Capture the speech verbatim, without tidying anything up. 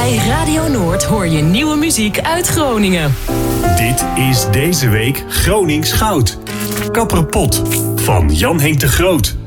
Bij Radio Noord hoor je nieuwe muziek uit Groningen. Dit is deze week Gronings Goud. Kapperpot van Jan Henk de Groot.